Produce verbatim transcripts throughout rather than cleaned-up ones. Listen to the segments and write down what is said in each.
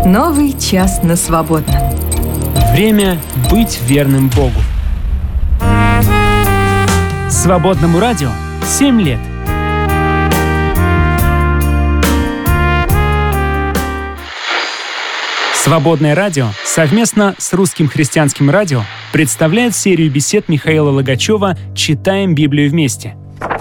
Новый час на свободном. Время быть верным Богу. Свободному радио семь лет. Свободное радио совместно с Русским христианским радио представляет серию бесед Михаила Логачева «Читаем Библию вместе».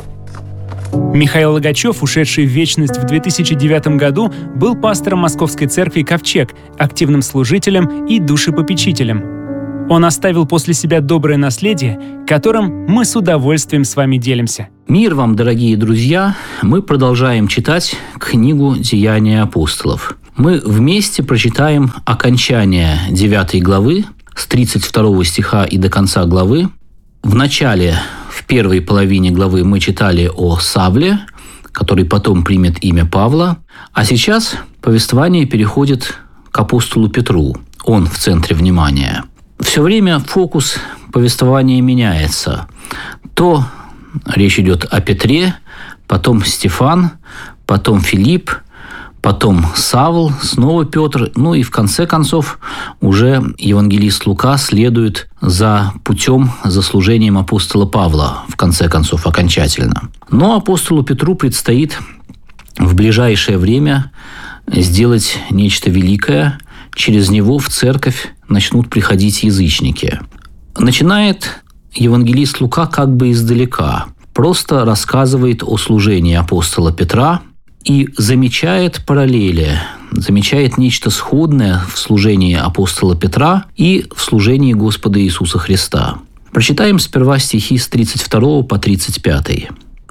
Михаил Логачев, ушедший в вечность в две тысячи девятом году, был пастором Московской церкви «Ковчег», активным служителем и душепопечителем. Он оставил после себя доброе наследие, которым мы с удовольствием с вами делимся. Мир вам, дорогие друзья! Мы продолжаем читать книгу «Деяния апостолов». Мы вместе прочитаем окончание девятой главы с тридцать второго стиха и до конца главы. В начале, в первой половине главы мы читали о Савле, который потом примет имя Павла, а сейчас повествование переходит к апостолу Петру. Он в центре внимания. Все время фокус повествования меняется. То речь идет о Петре, потом Стефан, потом Филипп, потом Савл, снова Петр, ну и в конце концов уже евангелист Лука следует за путем, за служением апостола Павла, в конце концов, окончательно. Но апостолу Петру предстоит в ближайшее время сделать нечто великое. Через него в церковь начнут приходить язычники. Начинает евангелист Лука как бы издалека, просто рассказывает о служении апостола Петра, и замечает параллели, замечает нечто сходное в служении апостола Петра и в служении Господа Иисуса Христа. Прочитаем сперва стихи с тридцать второго по тридцать пятый.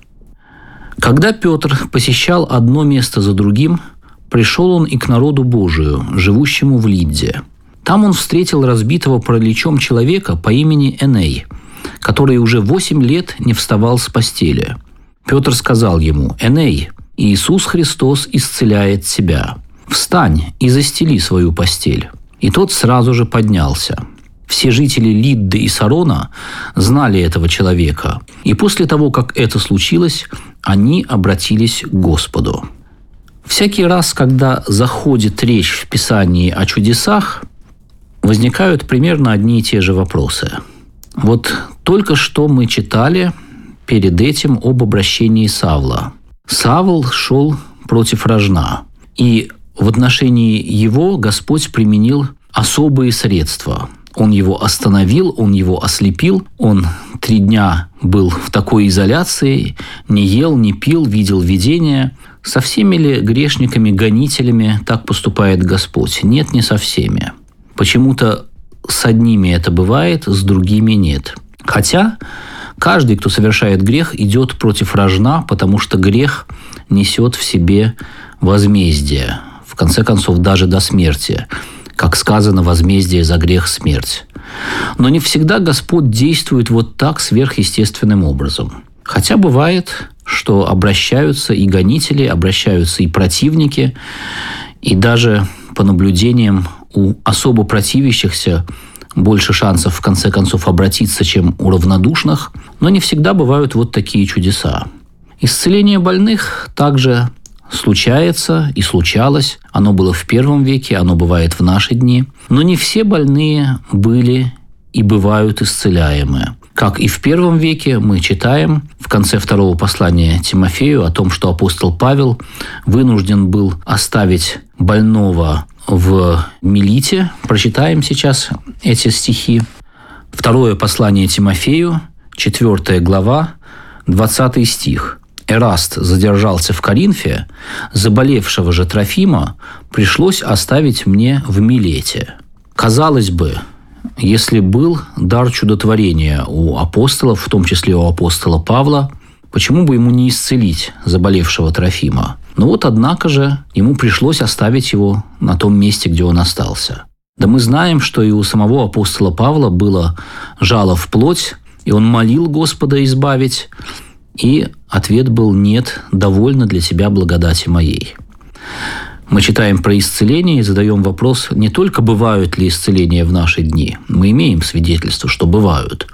«Когда Петр посещал одно место за другим, пришел он и к народу Божию, живущему в Лидде. Там он встретил разбитого параличом человека по имени Эней, который уже восемь лет не вставал с постели. Петр сказал ему: «Эней, Иисус Христос исцеляет тебя. Встань и застели свою постель». И тот сразу же поднялся. Все жители Лидды и Сарона знали этого человека, и после того, как это случилось, они обратились к Господу. Всякий раз, когда заходит речь в Писании о чудесах, возникают примерно одни и те же вопросы. Вот только что мы читали перед этим об обращении Савла. Савл шел против рожна, и в отношении его Господь применил особые средства. Он его остановил, он его ослепил, он три дня был в такой изоляции, не ел, не пил, видел видения. Со всеми ли грешниками-гонителями так поступает Господь? Нет, не со всеми. Почему-то с одними это бывает, с другими нет. Хотя каждый, кто совершает грех, идет против рожна, потому что грех несет в себе возмездие. В конце концов, даже до смерти. Как сказано, возмездие за грех – смерть. Но не всегда Господь действует вот так сверхъестественным образом. Хотя бывает, что обращаются и гонители, обращаются и противники, и даже по наблюдениям у особо противящихся больше шансов, в конце концов, обратиться, чем у равнодушных, но не всегда бывают вот такие чудеса. Исцеление больных также случается и случалось. Оно было в первом веке, оно бывает в наши дни. Но не все больные были и бывают исцеляемы. Как и в первом веке, мы читаем в конце второго послания Тимофею о том, что апостол Павел вынужден был оставить больного в Милите. Прочитаем сейчас эти стихи. Второе послание Тимофею, четвёртая глава, двадцатый стих. «Эраст задержался в Коринфе, заболевшего же Трофима пришлось оставить мне в Милете». Казалось бы, если был дар чудотворения у апостолов, в том числе у апостола Павла, почему бы ему не исцелить заболевшего Трофима? Но вот, однако же, ему пришлось оставить его на том месте, где он остался. Да мы знаем, что и у самого апостола Павла было жало в плоть, и он молил Господа избавить, и ответ был: «Нет, довольно для тебя благодати моей». Мы читаем про исцеление и задаем вопрос, не только бывают ли исцеления в наши дни, мы имеем свидетельство, что бывают.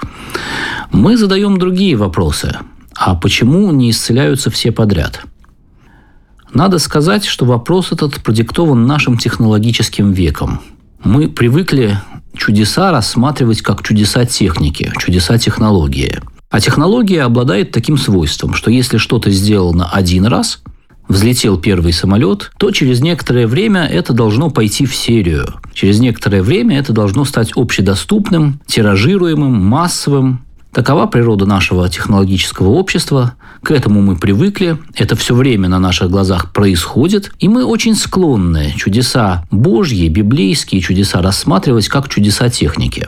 Мы задаем другие вопросы. А почему не исцеляются все подряд? Надо сказать, что вопрос этот продиктован нашим технологическим веком. Мы привыкли чудеса рассматривать как чудеса техники, чудеса технологии. А технология обладает таким свойством, что если что-то сделано один раз, взлетел первый самолет, то через некоторое время это должно пойти в серию. Через некоторое время это должно стать общедоступным, тиражируемым, массовым. Такова природа нашего технологического общества. К этому мы привыкли. Это все время на наших глазах происходит. И мы очень склонны чудеса Божьи, библейские чудеса рассматривать как чудеса техники.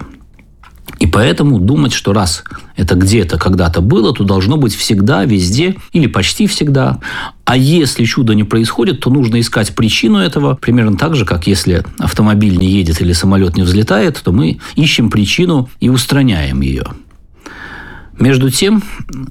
И поэтому думать, что раз это где-то когда-то было, то должно быть всегда, везде или почти всегда. А если чудо не происходит, то нужно искать причину этого. Примерно так же, как если автомобиль не едет или самолет не взлетает, то мы ищем причину и устраняем ее. Между тем,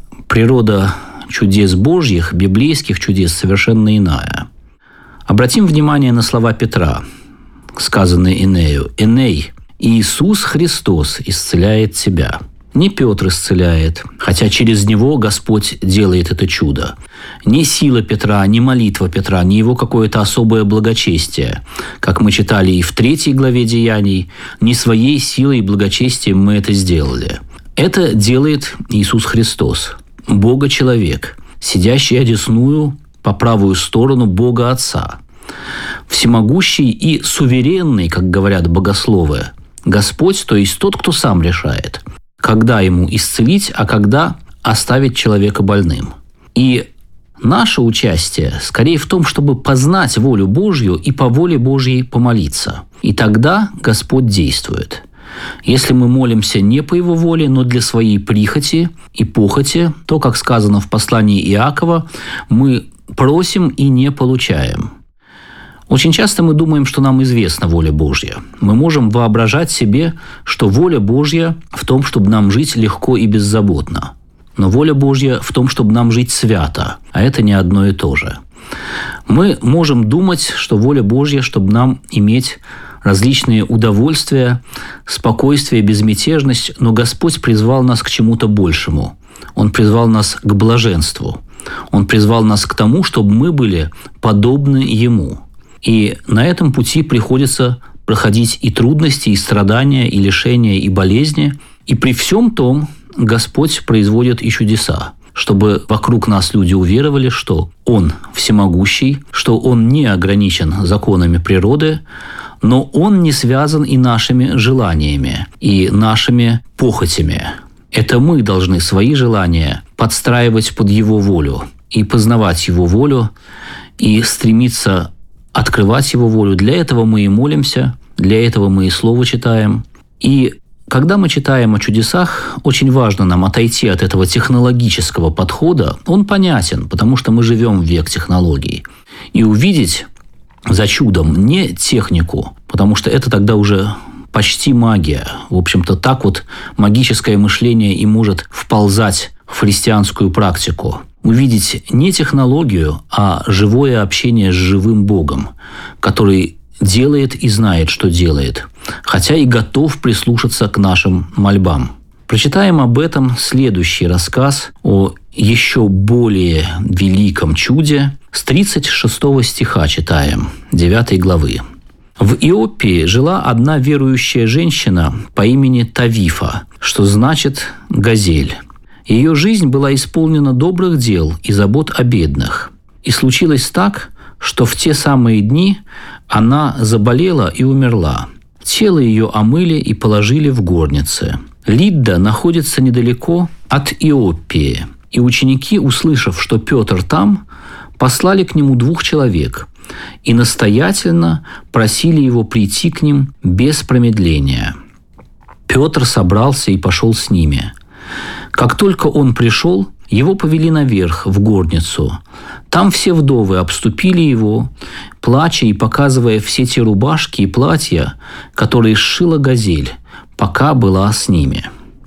природа чудес Божьих, библейских чудес совершенно иная. Обратим внимание на слова Петра, сказанные Энею. «Эней, Иисус Христос исцеляет тебя». Не Петр исцеляет, хотя через него Господь делает это чудо. Не сила Петра, не молитва Петра, не его какое-то особое благочестие, как мы читали и в третьей главе Деяний, не своей силой и благочестием мы это сделали. Это делает Иисус Христос, Бога-человек, сидящий одесную по правую сторону Бога Отца. Всемогущий и суверенный, как говорят богословы, Господь, то есть тот, кто сам решает, когда ему исцелить, а когда оставить человека больным. И наше участие скорее в том, чтобы познать волю Божью и по воле Божьей помолиться. И тогда Господь действует. Если мы молимся не по Его воле, но для своей прихоти и похоти, то, как сказано в послании Иакова, мы просим и не получаем. Очень часто мы думаем, что нам известна воля Божья. Мы можем воображать себе, что воля Божья в том, чтобы нам жить легко и беззаботно. Но воля Божья в том, чтобы нам жить свято, а это не одно и то же. Мы можем думать, что воля Божья, чтобы нам иметь различные удовольствия, спокойствие, безмятежность, но Господь призвал нас к чему-то большему. Он призвал нас к блаженству. Он призвал нас к тому, чтобы мы были подобны Ему. И на этом пути приходится проходить и трудности, и страдания, и лишения, и болезни. И при всем том Господь производит и чудеса, чтобы вокруг нас люди уверовали, что Он всемогущий, что Он не ограничен законами природы, но Он не связан и нашими желаниями, и нашими похотями. Это мы должны свои желания подстраивать под Его волю и познавать Его волю, и стремиться открывать Его волю. Для этого мы и молимся, для этого мы и Слово читаем. И когда мы читаем о чудесах, очень важно нам отойти от этого технологического подхода. Он понятен, потому что мы живем в век технологий. И увидеть за чудом не технику, потому что это тогда уже почти магия. В общем-то, так вот магическое мышление и может вползать в христианскую практику. Увидеть не технологию, а живое общение с живым Богом, который делает и знает, что делает, хотя и готов прислушаться к нашим мольбам. Прочитаем об этом следующий рассказ о еще более великом чуде. С тридцать шестого стиха читаем, девятой главы. В Иоппии жила одна верующая женщина по имени Тавифа, что значит «газель». Ее жизнь была исполнена добрых дел и забот о бедных. И случилось так, что в те самые дни она заболела и умерла. Тело ее омыли и положили в горнице. Лидда находится недалеко от Иоппии, и ученики, услышав, что Петр там, послали к нему двух человек и настоятельно просили его прийти к ним без промедления. Петр собрался и пошел с ними. Как только он пришел, его повели наверх, в горницу. Там все вдовы обступили его, плача и показывая все те рубашки и платья, которые сшила газель, пока была с ними.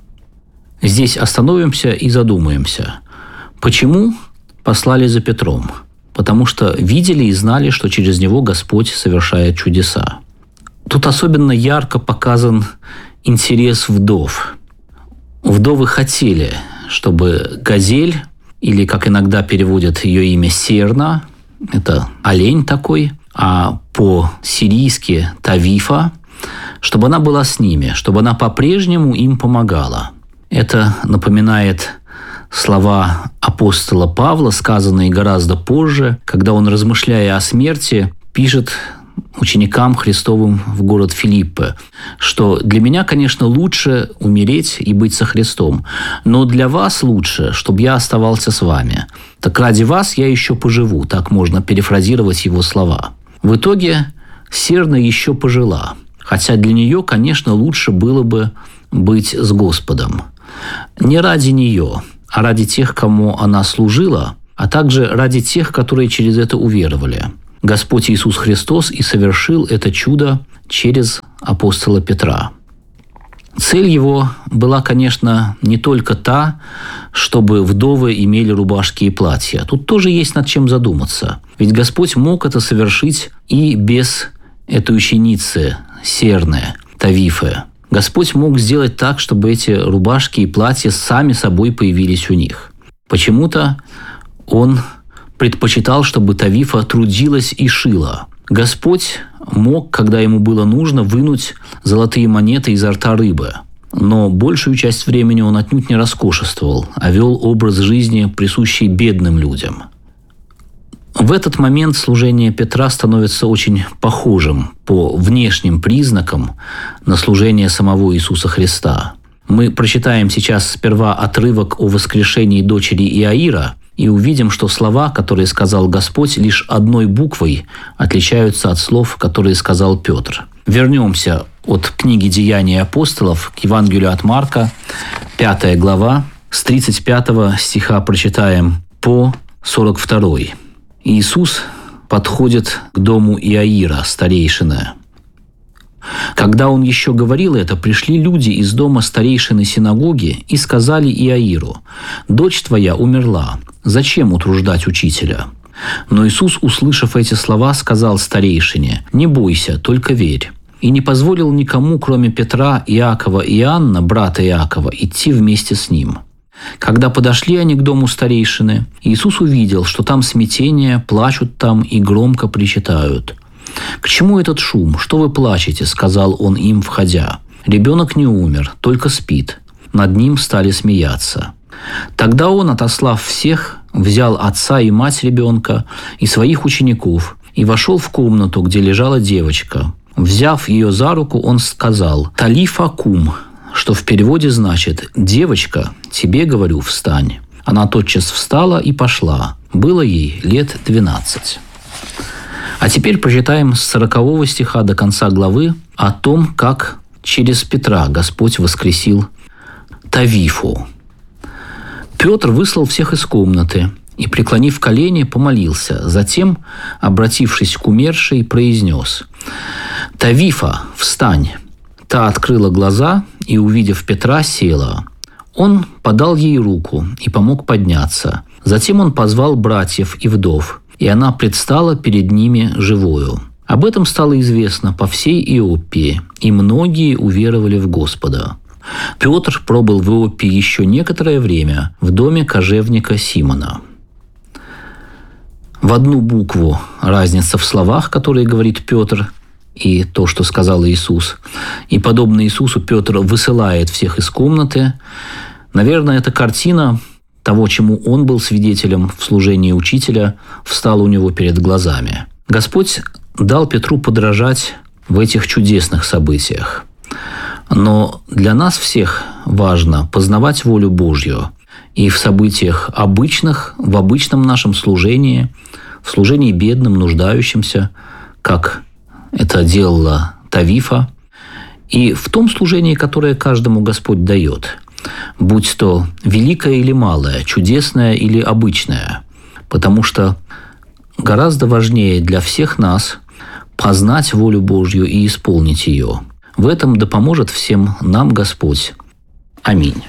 Здесь остановимся и задумаемся. Почему послали за Петром? Потому что видели и знали, что через него Господь совершает чудеса. Тут особенно ярко показан интерес вдов. Вдовы хотели, чтобы газель, или, как иногда переводят ее имя, серна, это олень такой, а по-сирийски Тавифа, чтобы она была с ними, чтобы она по-прежнему им помогала. Это напоминает слова апостола Павла, сказанные гораздо позже, когда он, размышляя о смерти, пишет ученикам Христовым в город Филиппы, что для меня, конечно, лучше умереть и быть со Христом, но для вас лучше, чтобы я оставался с вами. Так ради вас я еще поживу, так можно перефразировать его слова. В итоге Серна еще пожила, хотя для нее, конечно, лучше было бы быть с Господом. Не ради нее, а ради тех, кому она служила, а также ради тех, которые через это уверовали. Господь Иисус Христос и совершил это чудо через апостола Петра. Цель его была, конечно, не только та, чтобы вдовы имели рубашки и платья. Тут тоже есть над чем задуматься. Ведь Господь мог это совершить и без этой ученицы Серны, Тавифы. Господь мог сделать так, чтобы эти рубашки и платья сами собой появились у них. Почему-то Он предпочитал, чтобы Тавифа трудилась и шила. Господь мог, когда ему было нужно, вынуть золотые монеты изо рта рыбы. Но большую часть времени он отнюдь не роскошествовал, а вел образ жизни, присущий бедным людям. В этот момент служение Петра становится очень похожим по внешним признакам на служение самого Иисуса Христа. Мы прочитаем сейчас сперва отрывок о воскрешении дочери Иаира и увидим, что слова, которые сказал Господь, лишь одной буквой отличаются от слов, которые сказал Петр. Вернемся от книги «Деяния апостолов» к Евангелию от Марка, пятая глава, с тридцать пятого стиха прочитаем по сорок второй. Иисус подходит к дому Иаира, старейшины. Когда он еще говорил это, пришли люди из дома старейшины синагоги и сказали Иаиру: «Дочь твоя умерла, зачем утруждать учителя?» Но Иисус, услышав эти слова, сказал старейшине: «Не бойся, только верь». И не позволил никому, кроме Петра, Иакова и Иоанна, брата Иакова, идти вместе с ним. Когда подошли они к дому старейшины, Иисус увидел, что там смятение, плачут там и громко причитают. «К чему этот шум? Что вы плачете?» – сказал он им, входя. «Ребенок не умер, только спит». Над ним стали смеяться. Тогда он, отослав всех, взял отца и мать ребенка и своих учеников и вошел в комнату, где лежала девочка. Взяв ее за руку, он сказал: «Талифа кум», что в переводе значит: «Девочка, тебе говорю, встань». Она тотчас встала и пошла. Было ей лет двенадцать. А теперь прочитаем с сорокового стиха до конца главы о том, как через Петра Господь воскресил Тавифу. Петр выслал всех из комнаты и, преклонив колени, помолился. Затем, обратившись к умершей, произнес: «Тавифа, встань!» Та открыла глаза и, увидев Петра, села. Он подал ей руку и помог подняться. Затем он позвал братьев и вдов, и она предстала перед ними живою. Об этом стало известно по всей Иоппии, и многие уверовали в Господа. Петр пробыл в Иоппии еще некоторое время в доме кожевника Симона. В одну букву разница в словах, которые говорит Петр, и то, что сказал Иисус. И, подобно Иисусу, Петр высылает всех из комнаты. Наверное, эта картина того, чему он был свидетелем в служении учителя, встала у него перед глазами. Господь дал Петру подражать в этих чудесных событиях. Но для нас всех важно познавать волю Божью и в событиях обычных, в обычном нашем служении, в служении бедным, нуждающимся, как это делала Тавифа, и в том служении, которое каждому Господь дает, будь то великое или малое, чудесное или обычное, потому что гораздо важнее для всех нас познать волю Божью и исполнить ее. В этом да поможет всем нам Господь. Аминь.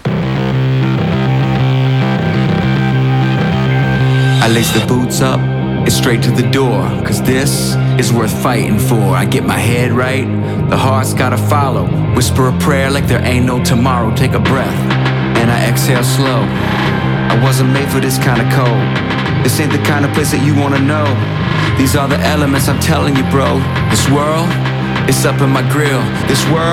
I lace the boots up, it's straight to the door, cause this is worth fighting for. I get my head right, the heart's gotta follow. Whisper a prayer like there ain't no tomorrow. Take a breath, and I exhale slow. I wasn't made for this kind of cold. This ain't the kind of place that you wanna know. These are the elements, I'm telling you, bro. This world, it's up in my grill. This world